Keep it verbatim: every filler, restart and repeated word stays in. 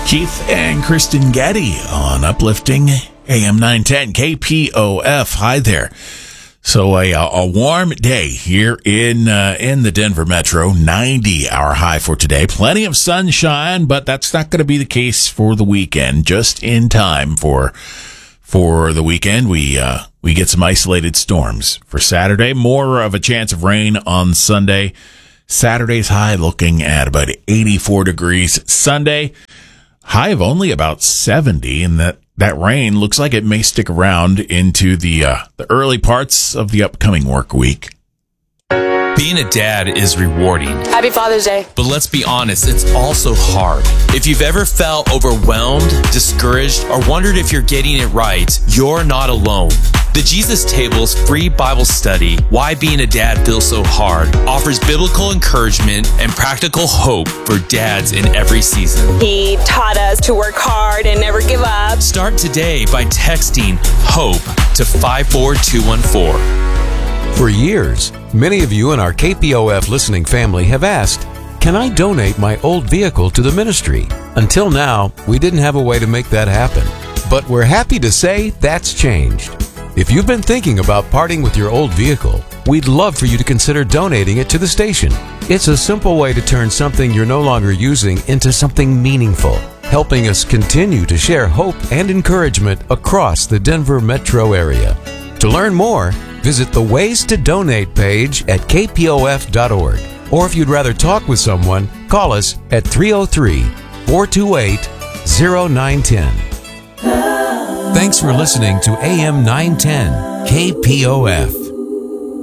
Keith and Kristen Getty on Uplifting A M nine ten K P O F. Hi there. So a, a warm day here in uh, in the Denver metro, ninety our high for today. Plenty of sunshine, but that's not going to be the case for the weekend. Just in time for for the weekend, we uh, we get some isolated storms for Saturday. More of a chance of rain on Sunday. Saturday's high looking at about eighty-four degrees. Sunday, high of only about seventy, and that, that rain looks like it may stick around into the uh, the early parts of the upcoming work week. Being a dad is rewarding. Happy Father's Day. But let's be honest, it's also hard. If you've ever felt overwhelmed, discouraged, or wondered if you're getting it right, you're not alone. The Jesus Table's free Bible study, Why Being a Dad Feels So Hard, offers biblical encouragement and practical hope for dads in every season. He taught us to work hard and never give up. Start today by texting HOPE to five four two one four. For years, many of you in our K P O F listening family have asked, can I donate my old vehicle to the ministry? Until now, we didn't have a way to make that happen. But we're happy to say that's changed. If you've been thinking about parting with your old vehicle, we'd love for you to consider donating it to the station. It's a simple way to turn something you're no longer using into something meaningful, helping us continue to share hope and encouragement across the Denver metro area. To learn more, visit the Ways to Donate page at k p o f dot org. Or if you'd rather talk with someone, call us at three oh three, four two eight, oh nine one oh. Thanks for listening to A M nine ten K P O F.